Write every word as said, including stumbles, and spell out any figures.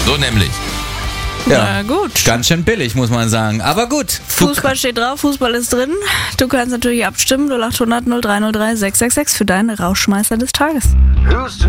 So nämlich. Ja, na gut. Ganz schön billig, muss man sagen. Aber gut. Fußball steht drauf, Fußball ist drin. Du kannst natürlich abstimmen. null acht hundert null drei null drei sechs sechs sechs für deinen Rauschmeißer des Tages.